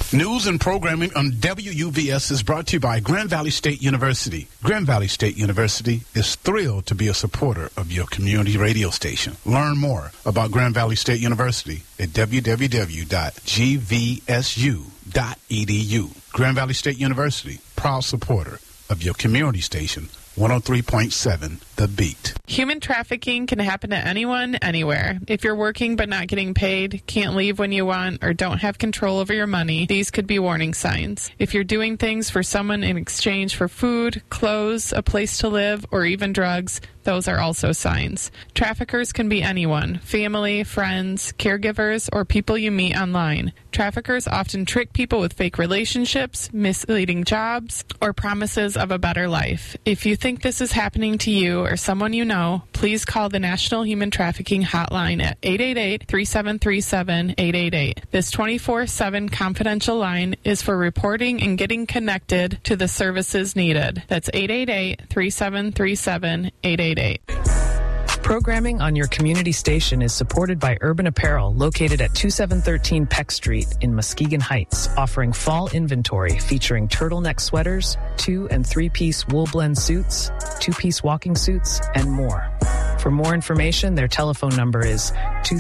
News and programming on WUVS is brought to you by Grand Valley State University. Grand Valley State University is thrilled to be a supporter of your community radio station. Learn more about Grand Valley State University at www.gvsu.edu. Grand Valley State University, proud supporter of your community station, 103.7 The Beat. Human trafficking can happen to anyone, anywhere. If you're working but not getting paid, can't leave when you want, or don't have control over your money, these could be warning signs. If you're doing things for someone in exchange for food, clothes, a place to live, or even drugs, those are also signs. Traffickers can be anyone, family, friends, caregivers, or people you meet online. Traffickers often trick people with fake relationships, misleading jobs, or promises of a better life. If you think this is happening to you or someone you know, please call the National Human Trafficking Hotline at 888-3737-888. This 24/7 confidential line is for reporting and getting connected to the services needed. That's 888-3737-888. Programming on your community station is supported by Urban Apparel, located at 2713 Peck Street in Muskegon Heights, offering fall inventory featuring turtleneck sweaters, 2- and 3-piece wool blend suits, 2-piece walking suits, and more. For more information, their telephone number is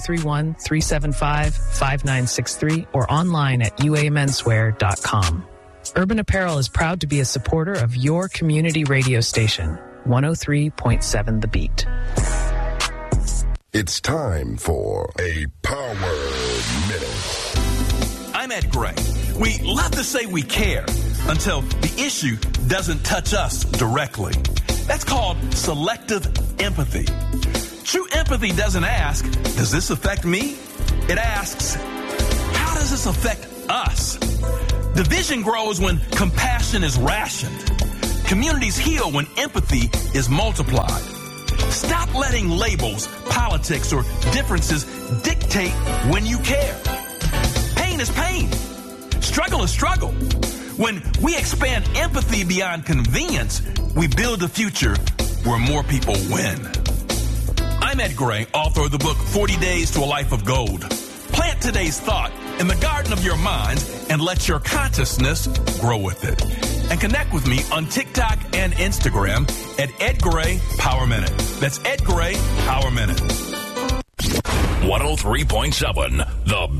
231-375-5963 or online at uamenswear.com. Urban Apparel is proud to be a supporter of your community radio station, 103.7 The Beat. It's time for a Power Minute. I'm Ed Gray. We love to say we care until the issue doesn't touch us directly. That's called selective empathy. True empathy doesn't ask, does this affect me? It asks, how does this affect us? Division grows when compassion is rationed. Communities heal when empathy is multiplied. Stop letting labels, politics, or differences dictate when you care. Pain is pain. Struggle is struggle. When we expand empathy beyond convenience, we build a future where more people win. I'm Ed Gray, author of the book 40 Days to a Life of Gold. Plant today's thought in the garden of your mind and let your consciousness grow with it. And connect with me on TikTok and Instagram at Ed Gray Power Minute. That's Ed Gray Power Minute. 103.7 The